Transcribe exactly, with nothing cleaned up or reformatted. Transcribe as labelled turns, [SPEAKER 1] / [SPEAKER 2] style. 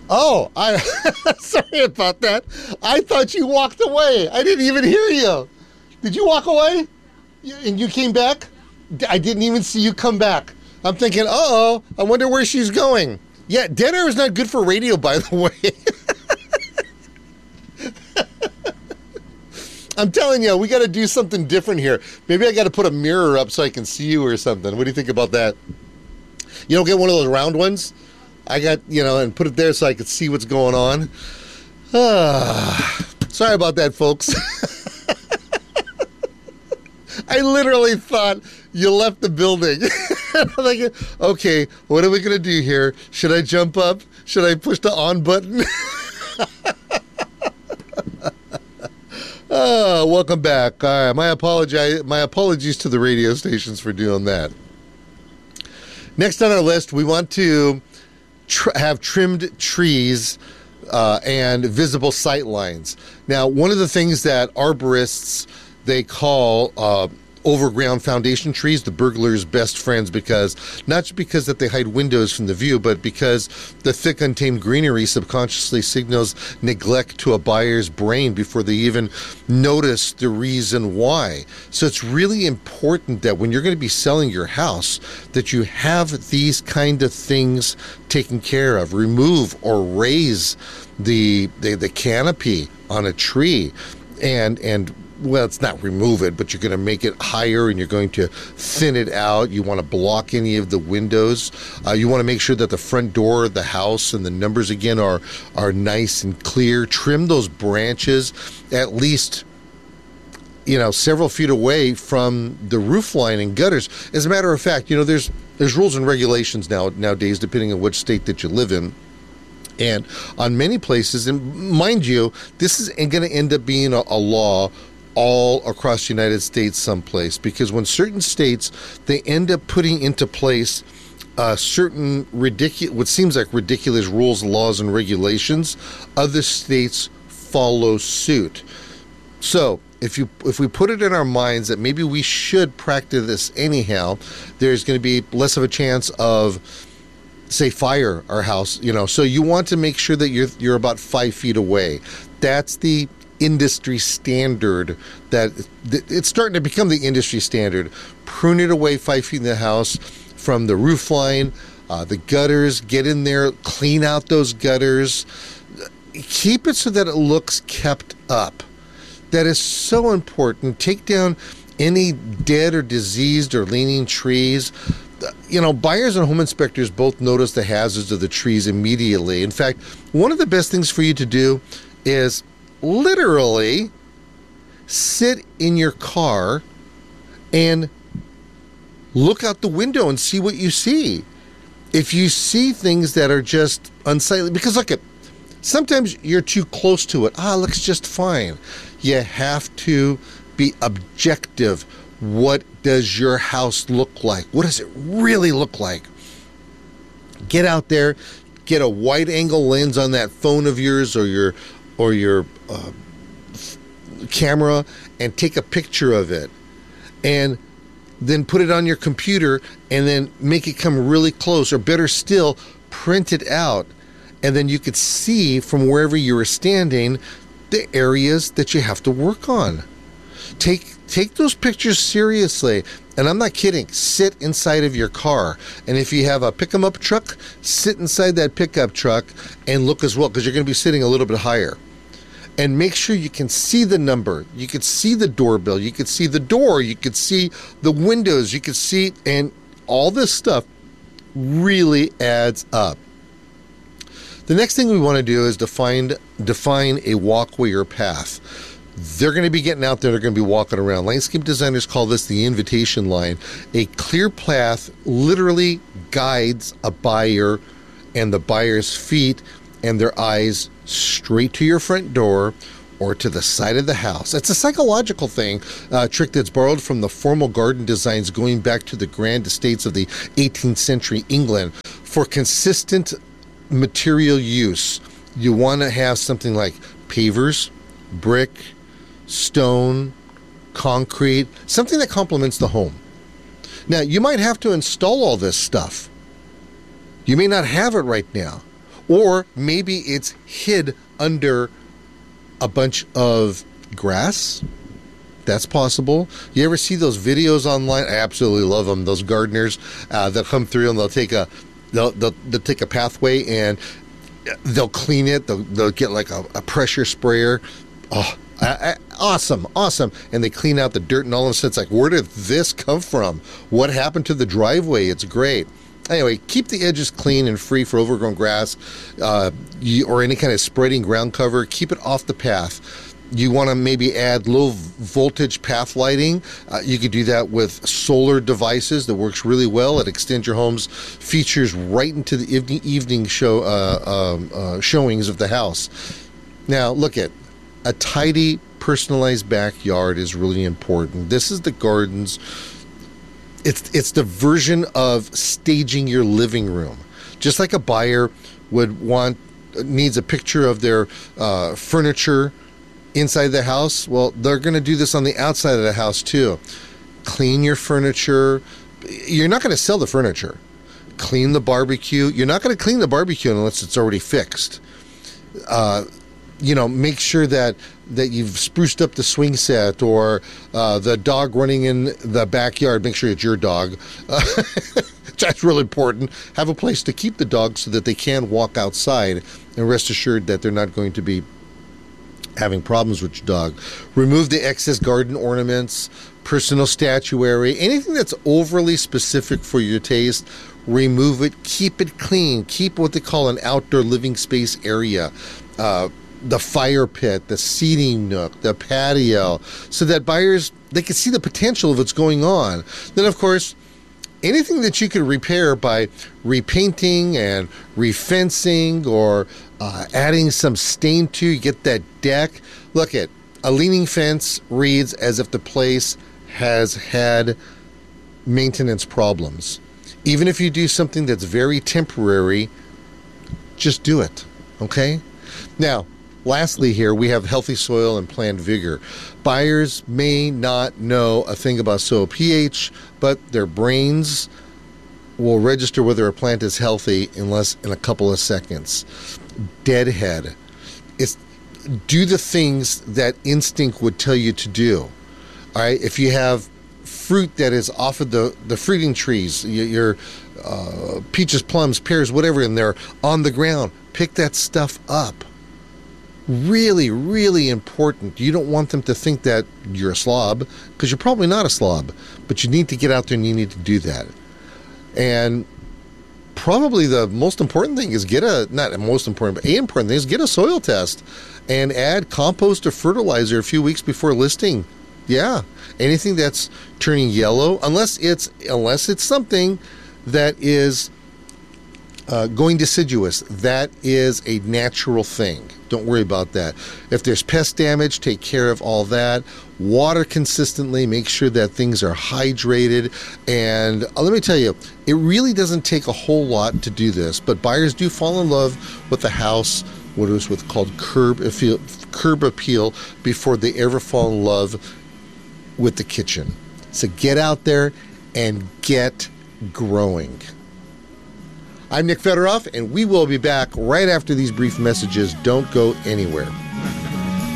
[SPEAKER 1] Oh, I sorry about that. I thought you walked away. I didn't even hear you. Did you walk away? And you came back? I didn't even see you come back. I'm thinking, uh-oh, I wonder where she's going. Yeah, dead air is not good for radio, by the way. I'm telling you, we got to do something different here. Maybe I got to put a mirror up so I can see you or something. What do you think about that? You don't get one of those round ones? I got, you know, and put it there so I could see what's going on. Ah, sorry about that, folks. I literally thought you left the building. I'm like, okay, what are we going to do here? Should I jump up? Should I push the on button? Oh, welcome back. All right, my apologize, my apologies to the radio stations for doing that. Next on our list, we want to tr- have trimmed trees uh, and visible sight lines. Now, one of the things that arborists, they call uh, overground foundation trees the burglar's best friends, because not just because that they hide windows from the view, but because the thick untamed greenery subconsciously signals neglect to a buyer's brain before they even notice the reason why. So it's really important that when you're going to be selling your house, that you have these kind of things taken care of. Remove or raise the the, the canopy on a tree, and and well, it's not remove it, but you're going to make it higher and you're going to thin it out. You want to block any of the windows. Uh, you want to make sure that the front door of the house and the numbers, again, are, are nice and clear. Trim those branches at least, you know, several feet away from the roof line and gutters. As a matter of fact, you know, there's there's rules and regulations now nowadays, depending on which state that you live in. And on many places, and mind you, this is going to end up being a, a law all across the United States someplace, because when certain states, they end up putting into place uh, certain ridiculous, what seems like ridiculous rules, laws, and regulations, other states follow suit. So if you if we put it in our minds that maybe we should practice this anyhow, there's going to be less of a chance of, say, fire our house. You know, so you want to make sure that you're you're about five feet away. That's the industry standard. That it's starting to become the industry standard. Prune it away five feet in the house from the roof line, uh, the gutters. Get in there, clean out those gutters. Keep it so that it looks kept up. That is so important. Take down any dead or diseased or leaning trees. You know, buyers and home inspectors both notice the hazards of the trees immediately. In fact, one of the best things for you to do is literally sit in your car and look out the window and see what you see. If you see things that are just unsightly, because look at, sometimes you're too close to it. Ah, it looks just fine. You have to be objective. What does your house look like? What does it really look like? Get out there, get a wide angle lens on that phone of yours or your or your uh, camera, and take a picture of it, and then put it on your computer, and then make it come really close, or better still, print it out, and then you could see from wherever you were standing the areas that you have to work on. Take take those pictures seriously. And I'm not kidding. Sit inside of your car. And if you have a pick-em-up truck, sit inside that pickup truck and look as well, because you're going to be sitting a little bit higher. And make sure you can see the number. You could see the doorbell. You could see the door. You could see the windows. You could see, and all this stuff really adds up. The next thing we want to do is define, define a walkway or path. They're going to be getting out there. They're going to be walking around. Landscape designers call this the invitation line. A clear path literally guides a buyer and the buyer's feet and their eyes straight to your front door or to the side of the house. It's a psychological thing, a trick that's borrowed from the formal garden designs going back to the grand estates of the eighteenth century England. For consistent material use, you want to have something like pavers, brick, stone, concrete, something that complements the home. Now, you might have to install all this stuff. You may not have it right now. Or maybe it's hid under a bunch of grass. That's possible. You ever see those videos online? I absolutely love them. Those gardeners uh, that come through and they'll take a they'll, they'll, they'll take a pathway and they'll clean it. They'll, they'll get like a, a pressure sprayer. Oh, I, I, awesome, awesome. And they clean out the dirt and all of a sudden it's like, where did this come from? What happened to the driveway? It's great. Anyway, keep the edges clean and free for overgrown grass uh, you, or any kind of spreading ground cover. Keep it off the path. You want to maybe add low voltage path lighting. Uh, you could do that with solar devices that works really well. It extends your home's features right into the evening, evening show uh, um, uh, showings of the house. Now, look at a tidy, personalized backyard is really important. This is the garden's It's it's the version of staging your living room. Just like a buyer would want, needs a picture of their uh, furniture inside the house, well, they're going to do this on the outside of the house too. Clean your furniture. You're not going to sell the furniture. Clean the barbecue. You're not going to clean the barbecue unless it's already fixed. Uh, you know, make sure that that you've spruced up the swing set or uh, the dog running in the backyard. Make sure it's your dog. Uh, that's really important. Have a place to keep the dog so that they can walk outside and rest assured that they're not going to be having problems with your dog. Remove the excess garden ornaments, personal statuary, anything that's overly specific for your taste. Remove it. Keep it clean. Keep what they call an outdoor living space area. Uh, the fire pit, the seating nook, the patio, so that buyers, they can see the potential of what's going on. Then, of course, anything that you can repair by repainting and refencing or uh, adding some stain to, you get that deck. Look at a leaning fence reads as if the place has had maintenance problems. Even if you do something that's very temporary, just do it, okay? Now, lastly here, we have healthy soil and plant vigor. Buyers may not know a thing about soil pH, but their brains will register whether a plant is healthy in less in a couple of seconds. Deadhead. It's do the things that instinct would tell you to do. All right, if you have fruit that is off of the, the fruiting trees, your, your uh, peaches, plums, pears, whatever, and they're on the ground, pick that stuff up. Really, really important. You don't want them to think that you're a slob, because you're probably not a slob, but you need to get out there and you need to do that. And probably the most important thing is get a, not the most important, but a important thing is get a soil test and add compost or fertilizer a few weeks before listing. Yeah, anything that's turning yellow, unless it's unless it's something that is uh, going deciduous, that is a natural thing. Don't worry about that. If there's pest damage, take care of all that. Water consistently, make sure that things are hydrated. And uh, let me tell you, it really doesn't take a whole lot to do this, but buyers do fall in love with the house, what is what's called curb appeal, curb appeal before they ever fall in love with the kitchen. So get out there and get growing. I'm Nick Federoff, and we will be back right after these brief messages. Don't go anywhere.